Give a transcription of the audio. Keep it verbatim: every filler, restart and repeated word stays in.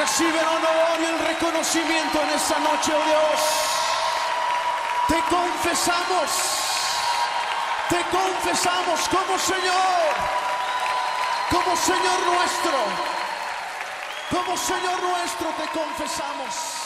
Recibe el honor y el reconocimiento en esta noche, oh Dios. Te confesamos, te confesamos como Señor, como Señor nuestro, como Señor nuestro te confesamos.